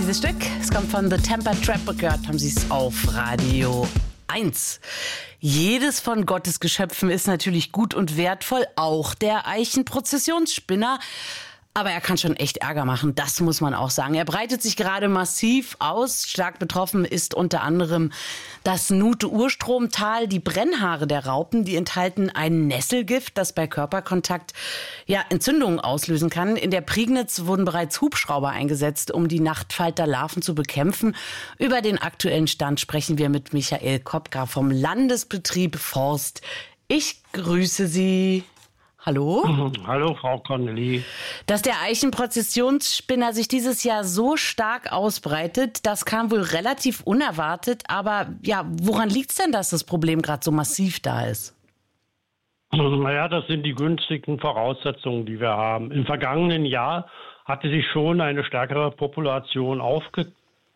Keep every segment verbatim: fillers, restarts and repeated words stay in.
Dieses Stück, es kommt von The Temper Trap, gehört haben Sie es auf Radio eins. Jedes von Gottes Geschöpfen ist natürlich gut und wertvoll, auch der Eichenprozessionsspinner. Aber er kann schon echt Ärger machen, das muss man auch sagen. Er breitet sich gerade massiv aus. Stark betroffen ist unter anderem das Nuthe-Urstromtal. Die Brennhaare der Raupen, die enthalten ein Nesselgift, das bei Körperkontakt ja Entzündungen auslösen kann. In der Prignitz wurden bereits Hubschrauber eingesetzt, um die Nachtfalterlarven zu bekämpfen. Über den aktuellen Stand sprechen wir mit Michael Kopka vom Landesbetrieb Forst. Ich grüße Sie. Hallo? Hallo, Frau Connelly. Dass der Eichenprozessionsspinner sich dieses Jahr so stark ausbreitet, das kam wohl relativ unerwartet. Aber ja, woran liegt es denn, dass das Problem gerade so massiv da ist? Naja, das sind die günstigen Voraussetzungen, die wir haben. Im vergangenen Jahr hatte sich schon eine stärkere Population aufgezeigt.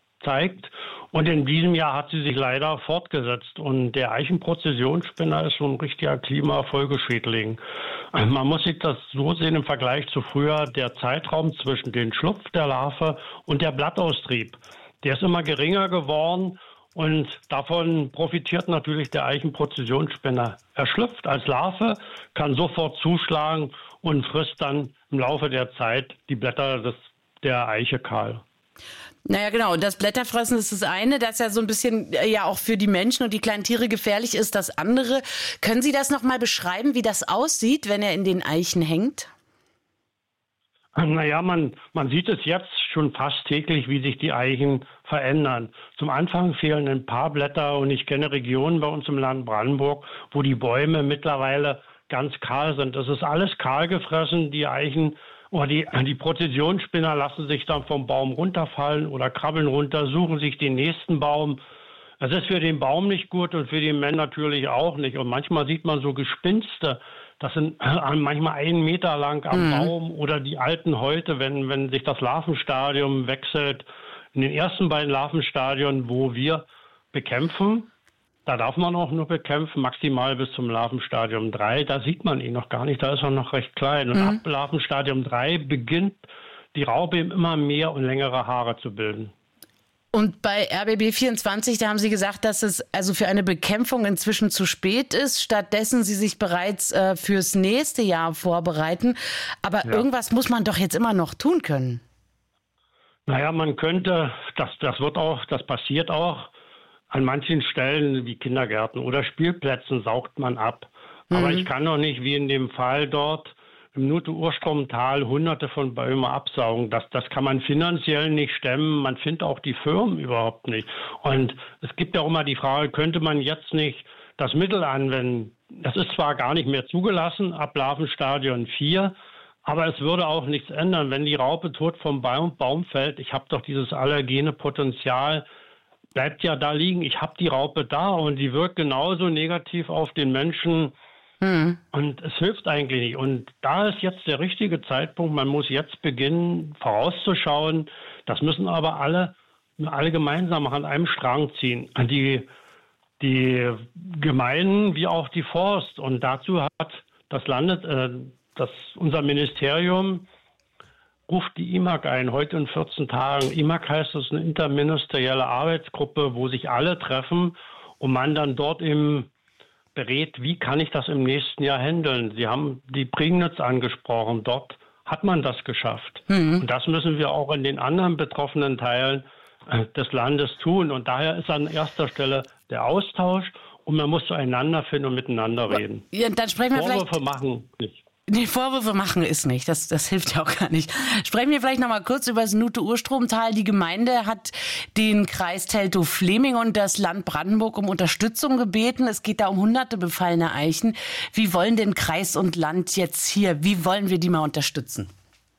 Und in diesem Jahr hat sie sich leider fortgesetzt. Und der Eichenprozessionsspinner ist so ein richtiger Klimafolgeschädling. Man muss sich das so sehen im Vergleich zu früher, der Zeitraum zwischen dem Schlupf der Larve und der Blattaustrieb. Der ist immer geringer geworden und davon profitiert natürlich der Eichenprozessionsspinner. Er schlüpft als Larve, kann sofort zuschlagen und frisst dann im Laufe der Zeit die Blätter des, der Eiche kahl. Naja, genau. Das Blätterfressen ist das eine, das ja so ein bisschen ja auch für die Menschen und die kleinen Tiere gefährlich ist, das andere. Können Sie das nochmal beschreiben, wie das aussieht, wenn er in den Eichen hängt? Naja, man, man sieht es jetzt schon fast täglich, wie sich die Eichen verändern. Zum Anfang fehlen ein paar Blätter und ich kenne Regionen bei uns im Land Brandenburg, wo die Bäume mittlerweile ganz kahl sind. Das ist alles kahl gefressen, die Eichen. Oder die, die Prozessionsspinner lassen sich dann vom Baum runterfallen oder krabbeln runter, suchen sich den nächsten Baum. Das ist für den Baum nicht gut und für den Mann natürlich auch nicht. Und manchmal sieht man so Gespinste, das sind manchmal einen Meter lang am mhm. Baum oder die alten Häute, wenn, wenn sich das Larvenstadium wechselt. In den ersten beiden Larvenstadien, wo wir bekämpfen, da darf man auch nur bekämpfen, maximal bis zum Larvenstadium drei. Da sieht man ihn noch gar nicht, da ist er noch recht klein. Und mhm. ab Larvenstadium drei beginnt die Raupe immer mehr und längere Haare zu bilden. Und bei R B B vierundzwanzig, da haben Sie gesagt, dass es also für eine Bekämpfung inzwischen zu spät ist. Stattdessen Sie sich bereits äh, fürs nächste Jahr vorbereiten. Aber ja. irgendwas muss man doch jetzt immer noch tun können. Naja, man könnte, das, das wird auch, das passiert auch. An manchen Stellen wie Kindergärten oder Spielplätzen saugt man ab. Mhm. Aber ich kann doch nicht, wie in dem Fall dort im Nuthe-Urstromtal, hunderte von Bäumen absaugen. Das, das kann man finanziell nicht stemmen. Man findet auch die Firmen überhaupt nicht. Und es gibt ja auch immer die Frage, könnte man jetzt nicht das Mittel anwenden? Das ist zwar gar nicht mehr zugelassen ab Larvenstadium vier, aber es würde auch nichts ändern, wenn die Raupe tot vom Baum, Baum fällt. Ich habe doch dieses allergene Potenzial, bleibt ja da liegen. Ich habe die Raupe da und die wirkt genauso negativ auf den Menschen. Hm. Und es hilft eigentlich nicht. Und da ist jetzt der richtige Zeitpunkt. Man muss jetzt beginnen, vorauszuschauen. Das müssen aber alle, alle gemeinsam an einem Strang ziehen. Die, die Gemeinden wie auch die Forst. Und dazu hat das Landes, äh, das, unser Ministerium ruft die I M A G ein, heute in vierzehn Tagen. I M A G heißt, das ist eine interministerielle Arbeitsgruppe, wo sich alle treffen und man dann dort eben berät, wie kann ich das im nächsten Jahr handeln. Sie haben die Prignitz angesprochen, dort hat man das geschafft. Mhm. Und das müssen wir auch in den anderen betroffenen Teilen des Landes tun. Und daher ist an erster Stelle der Austausch und man muss zueinander finden und miteinander reden. Ja, dann sprechen wir Vorwürfe vielleicht machen nicht. Nee, Vorwürfe machen ist nicht. Das, das hilft ja auch gar nicht. Sprechen wir vielleicht noch mal kurz über das Nuthe-Urstromtal. Die Gemeinde hat den Kreis Teltow-Fläming und das Land Brandenburg um Unterstützung gebeten. Es geht da um hunderte befallene Eichen. Wie wollen denn Kreis und Land jetzt hier, wie wollen wir die mal unterstützen?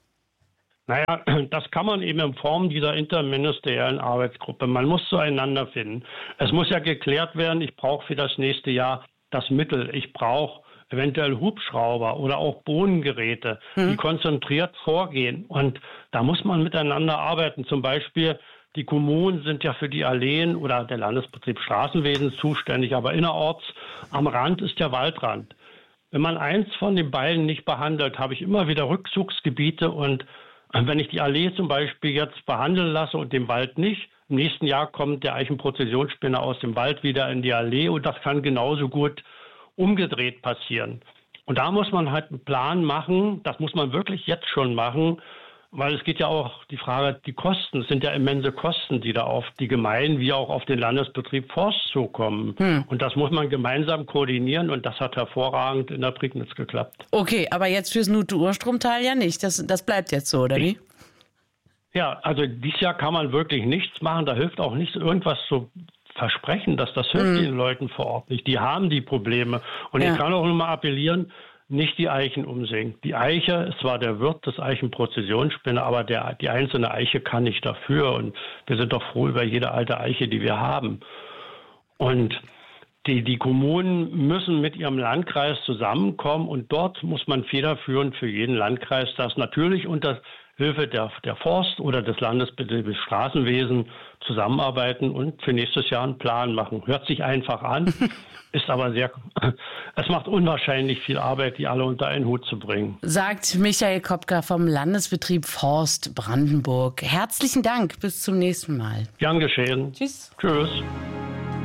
Naja, das kann man eben in Form dieser interministeriellen Arbeitsgruppe. Man muss zueinander finden. Es muss ja geklärt werden, ich brauche für das nächste Jahr das Mittel. Ich brauche eventuell Hubschrauber oder auch Bohnengeräte, hm. die konzentriert vorgehen. Und da muss man miteinander arbeiten. Zum Beispiel, die Kommunen sind ja für die Alleen oder der Landesbetrieb Straßenwesen zuständig, aber innerorts am Rand ist der Waldrand. Wenn man eins von den beiden nicht behandelt, habe ich immer wieder Rückzugsgebiete und Wenn ich die Allee zum Beispiel jetzt behandeln lasse und den Wald nicht, im nächsten Jahr kommt der Eichenprozessionsspinner aus dem Wald wieder in die Allee und das kann genauso gut umgedreht passieren. Und da muss man halt einen Plan machen, das muss man wirklich jetzt schon machen, weil es geht ja auch die Frage, die Kosten, es sind ja immense Kosten, die da auf die Gemeinden wie auch auf den Landesbetrieb Forst zukommen. Hm. Und das muss man gemeinsam koordinieren und das hat hervorragend in der Prignitz geklappt. Okay, aber jetzt fürs Nute-Urstromtal ja nicht, das, das bleibt jetzt so, oder wie? Ja, also dieses Jahr kann man wirklich nichts machen, da hilft auch nichts, irgendwas zu versprechen, dass das hilft mhm. den Leuten vor Ort nicht. Die haben die Probleme. Und ja. ich kann auch nur mal appellieren, nicht die Eichen umsägen. Die Eiche ist zwar der Wirt des Eichenprozessionsspinner, aber der, die einzelne Eiche kann nicht dafür. Und wir sind doch froh über jede alte Eiche, die wir haben. Und die, die Kommunen müssen mit ihrem Landkreis zusammenkommen und dort muss man federführend für jeden Landkreis das natürlich unter Hilfe der, der Forst oder des Landesbetriebes Straßenwesen zusammenarbeiten und für nächstes Jahr einen Plan machen. Hört sich einfach an, ist aber sehr, es macht unwahrscheinlich viel Arbeit, die alle unter einen Hut zu bringen. Sagt Michael Kopka vom Landesbetrieb Forst Brandenburg. Herzlichen Dank, bis zum nächsten Mal. Gern geschehen. Tschüss. Tschüss.